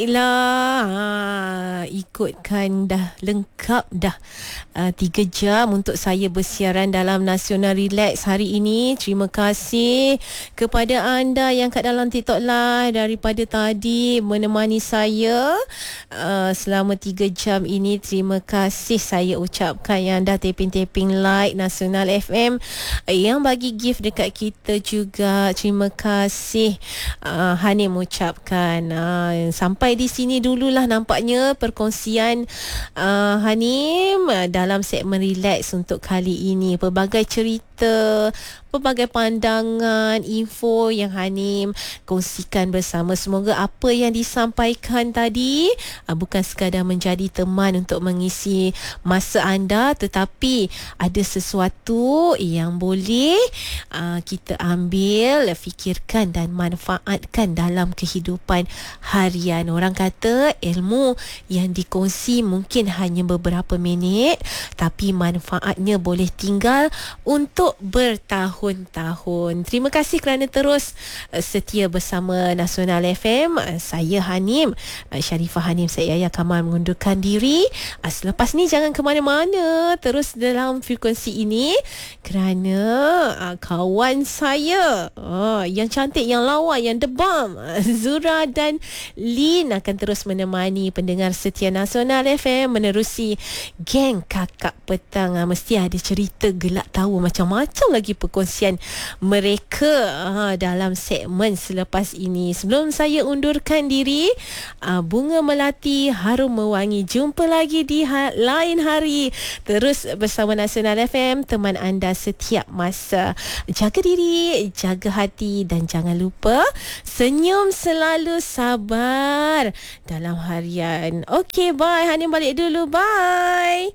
Ikutkan dah lengkap dah 3 jam untuk saya bersiaran dalam Nasional Relax hari ini. Terima kasih kepada anda yang kat dalam TikTok Live daripada tadi menemani saya selama 3 jam ini. Terima kasih saya ucapkan yang dah taping-taping like Nasional FM, yang bagi gift dekat kita juga. Terima kasih. Hanim ucapkan sampai di sini dululah nampaknya perkongsian Hanim dalam segmen relax untuk kali ini. Pelbagai cerita, pelbagai pandangan, info yang Hanim kongsikan bersama. Semoga apa yang disampaikan tadi bukan sekadar menjadi teman untuk mengisi masa anda, tetapi ada sesuatu yang boleh kita ambil, fikirkan dan manfaatkan dalam kehidupan harian. Orang kata ilmu yang dikongsi mungkin hanya beberapa minit, tapi manfaatnya boleh tinggal untuk bertahun-tahun. Terima kasih kerana terus setia bersama Nasional FM. Saya Hanim, Sharifah Hanim Syed Yahya Kamal mengundurkan diri. Selepas ni jangan ke mana-mana, terus dalam frekuensi ini kerana kawan saya yang cantik, yang lawa, yang debam, Zura dan Lin akan terus menemani pendengar setia Nasional FM menerusi geng kakak petang. Mesti ada cerita gelak tahu macam-macam lagi perkongsian mereka dalam segmen selepas ini. Sebelum saya undurkan diri, bunga melati harum mewangi. Jumpa lagi di lain hari. Terus bersama Nasional FM, teman anda setiap masa. Jaga diri, jaga hati dan jangan lupa senyum selalu, sabar dalam harian. Okey, bye. Hanim balik dulu. Bye.